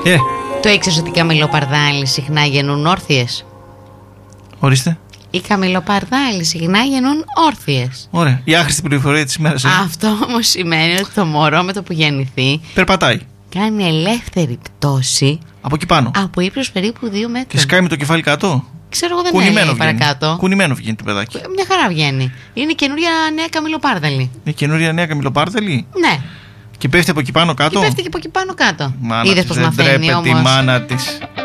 Το ήξερες ότι οι καμιλοπαρδάλοι συχνά γεννούν όρθιες? Ορίστε. Οι καμιλοπαρδάλοι συχνά γεννούν όρθιες. Ωραία. Η άχρηστη πληροφορία της ημέρας. Αυτό όμως σημαίνει ότι το μωρό με το που γεννηθεί περπατάει. Κάνει ελεύθερη πτώση. Από εκεί πάνω. Από ύψος περίπου 2 μέτρα. Και σκάει με το κεφάλι κάτω. Ξέρω εγώ, δεν είναι παρακάτω. Κουνημένο βγαίνει το παιδάκι. Μια χαρά βγαίνει. Είναι καινούρια νέα καμιλοπάρδαλη. Είναι καινούρια νέα καμιλοπάρδαλη. Ναι. Και πέφτει από εκεί πάνω κάτω. Και πέφτει και από εκεί πάνω κάτω. Είδες πως μαθαίνει όμως. Η μάνα της.